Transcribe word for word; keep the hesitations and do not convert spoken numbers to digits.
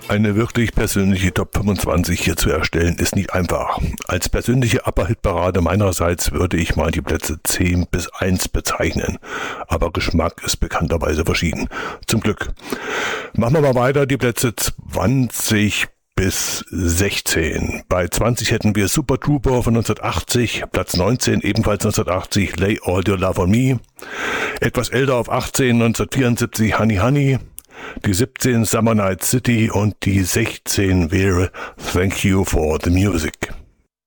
Eine wirklich persönliche Top fünfundzwanzig hier zu erstellen, ist nicht einfach. Als persönliche Upper-Hit-Parade meinerseits würde ich mal die Plätze zehn bis eins bezeichnen. Aber Geschmack ist bekannterweise verschieden. Zum Glück. Machen wir mal weiter, die Plätze zwanzig bis sechzehn. Bei zwanzig hätten wir Super Trooper von neunzehnhundertachtzig, Platz neunzehn ebenfalls neunzehnhundertachtzig, Lay All Your Love on Me. Etwas älter auf achtzehn, neunzehnhundertvierundsiebzig, Honey Honey. Die siebzehn Summer Night City und die sechzehn wäre Thank You for the Music.